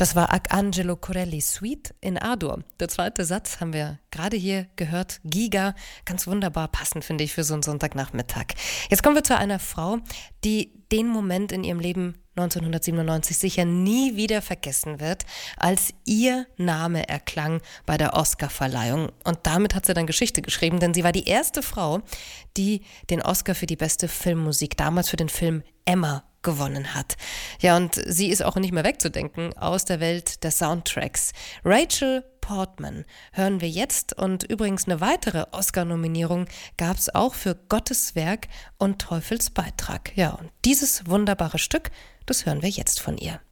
Das war Arcangelo Corelli, Suite in A-Dur. Der zweite Satz haben wir gerade hier gehört. Giga, ganz wunderbar passend, finde ich, für so einen Sonntagnachmittag. Jetzt kommen wir zu einer Frau, die den Moment in ihrem Leben 1997 sicher nie wieder vergessen wird, als ihr Name erklang bei der Oscarverleihung. Und damit hat sie dann Geschichte geschrieben, denn sie war die erste Frau, die den Oscar für die beste Filmmusik, damals für den Film Emma, gewonnen hat. Ja, und sie ist auch nicht mehr wegzudenken aus der Welt der Soundtracks. Rachel Portman hören wir jetzt, und übrigens eine weitere Oscar-Nominierung gab es auch für Gottes Werk und Teufels Beitrag. Ja, und dieses wunderbare Stück, das hören wir jetzt von ihr.